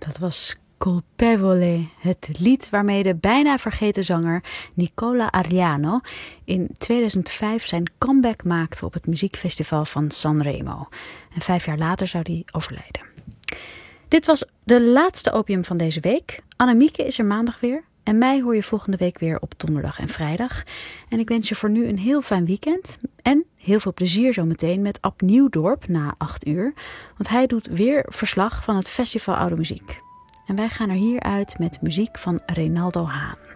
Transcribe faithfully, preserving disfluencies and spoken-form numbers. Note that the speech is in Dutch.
Dat was Colpevole, het lied waarmee de bijna vergeten zanger Nicola Ariano in tweeduizend vijf zijn comeback maakte op het muziekfestival van Sanremo. En vijf jaar later zou hij overlijden. Dit was de laatste Opium van deze week. Annemieke is er maandag weer. En mij hoor je volgende week weer op donderdag en vrijdag. En ik wens je voor nu een heel fijn weekend. En heel veel plezier zometeen met Ab Nieuwdorp na acht uur. Want hij doet weer verslag van het Festival Oude Muziek. En wij gaan er hier uit met muziek van Reynaldo Haan.